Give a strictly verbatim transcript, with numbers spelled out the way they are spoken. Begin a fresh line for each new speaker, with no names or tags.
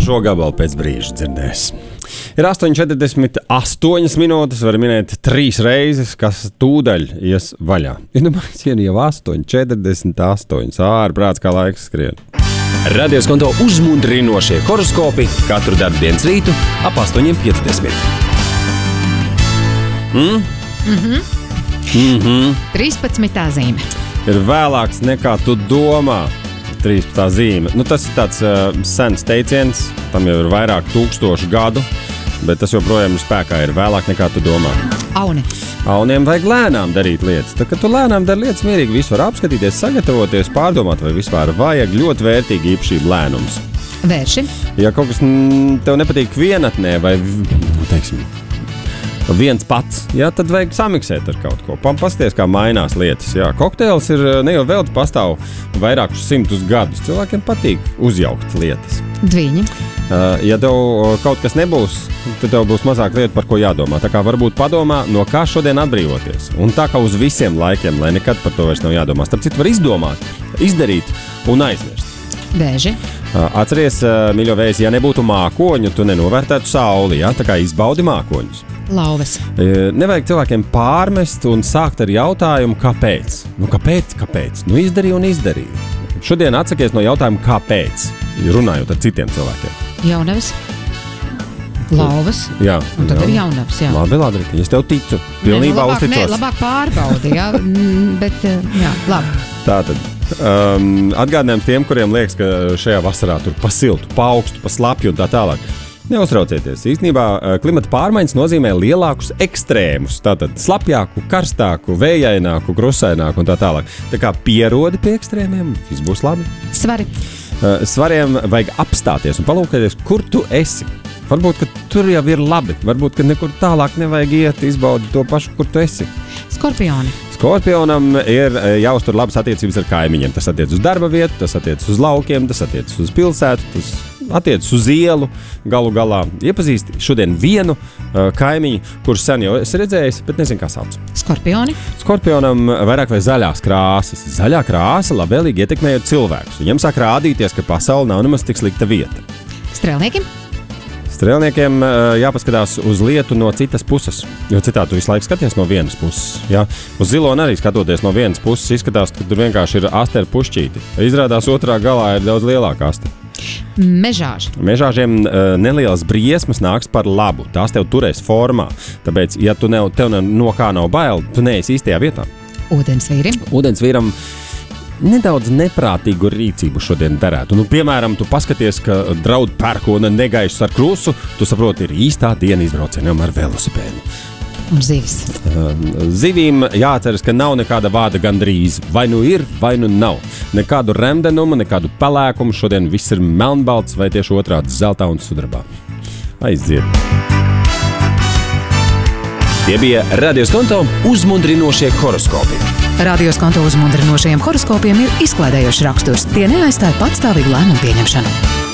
šo gabalu pēc brīža dzirdēs. Ir astoņi četrdesmit astoņas minūtes, var minēt trīs reizes, kas tūdaļ ies vaļā. Ir domājis, ja jau astoņi četrdesmit astoņas, ārprāts kā laiks skrien.
Radios konto uzmundrinošie horoskopi katru darbdienas rītu ap astoņi piecdesmit.
Mm?
Mhm.
Mhm.
trīspadsmitā zīme.
Ir vēlāks nekā tu domā. trīspadsmitā zīme. Nu, tas ir tāds uh, sens teiciens, tam jau ir vairāk tūkstošu gadu, bet tas joprojām ir spēkā, ir vēlāk nekā tu domā.
Auni.
Auniem vajag lēnām darīt lietas. Tad, kad tu lēnām dari lietas mierīgi, visu var apskatīties, sagatavoties, pārdomāt, vai vispār vajag ļoti vērtīgi īpašību lēnums.
Vērši.
Ja kaut kas mm, tev nepatīk vienatnē vai, nu, teiksim, viens pats, jā, tad vajag samiksēt ar kaut ko. Pasties, kā mainās lietas. Jā. Kokteils ir ne jau velti pastāv vairākus simtus gadus. Cilvēkiem patīk uzjaukt lietas.
Dviņi.
Uh, ja tev kaut kas nebūs, tad tev būs mazāk lietu, par ko jādomā. Tā kā varbūt padomā, no kā šodien atbrīvoties. Un tā kā uz visiem laikiem, lai nekad par to vairs nav jādomā. Starp citu var izdomāt, izdarīt un aizmirst.
Vēži.
Uh, atceries, uh, mīļo vēzi, ja nebūtu mākoņu, tu nenovērtētu sauli, jā? Tā kā izbaudi mākoņus.
Lauves.
Uh, nevajag cilvēkiem pārmest un sākt ar jautājumu, kāpēc? Nu, kāpēc, kāpēc? Nu, izdarīju un izdarīju. Šodien atsakies no jautājuma, kāpēc, runājot ar citiem cilvēkiem.
Jaunavas. Lauves.
Jā.
Un tad
jā.
ir jaunavas, jā.
Labi, labi, es tev ticu. Pilnībā
ne, nu, labāk,
uzticos.
ne, labāk pārbaudi, jā. Bet, jā, labi.
Tātad. Um, atgādinājums tiem, kuriem liekas, ka šajā vasarā tur pa siltu, pa augstu, pa slapju un tā tālāk. Neuztraucieties. Īstenībā klimata pārmaiņas nozīmē lielākus ekstrēmus. Tātad slapjāku, karstāku, vējaināku, krusaināku un tā tālāk. Tā kā pierodi pie ekstrēmiem, viss būs labi.
Svari.
Uh, svariem vajag apstāties un palūkēties, kur tu esi. Varbūt, ka tur jau ir labi. Varbūt, ka nekur tālāk nevajag iet, izbaudi to pašu, kur tu esi.
Skorpioni.
Skorpionam ir jāuztur labas attiecības ar kaimiņiem. Tas attiec uz darba vietu, tas attiec uz laukiem, tas attiec uz pilsētu, tas attiec uz ielu. Galu galā iepazīst šodien vienu uh, kaimiņu, kurš sen jau esi redzējis, bet nezinu, kā sauc.
Skorpioni.
Skorpionam vairāk vai zaļās krāsas. Zaļā krāsa labvēlīgi ietekmējot cilvēkus. Viņam sāk rādīties, ka pasaule nav nemaz tik slikta vieta.
Strēlnieki.
Strēlniekiem jāpaskatās uz lietu no citas puses, jo citādi tu visu laiku skaties no vienas puses. Jā. Uz ziloni arī skatoties no vienas puses, izskatās, ka tur vienkārši ir aste ar pušķīti. Izrādās otrā galā ir daudz lielāka aste.
Mežāži.
Mežāžiem nelielas briesmas nāks par labu. Tās tev turēs formā. Tāpēc, ja tu ne, tev ne, no kā nav bail, tu neesi īstajā vietā.
Ūdensvīri.
Ūdensvīram nedaudz neprātīgu rīcību šodien darētu. Nu, piemēram, tu paskaties, ka draud pērkona negaišs ar krusu, tu saproti, ir īstā diena izbraucienam ar velosipēdu.
Un zivis.
Zivīm jāatceras, ka nav nekāda vārda gandrīz. Vai nu ir, vai nu nav. Nekādu remdenumu, nekādu pelēkumu. Šodien viss ir melnbalts vai tieši otrādi zeltā un sudrabā. Aiziet.
Tie bija Radios konto uzmundrinošie horoskopi.
Radios konto uzmundrinošajiem horoskopiem ir izklaidējošs raksturs. Tie neaizstāja patstāvīgu lēmumu pieņemšanu.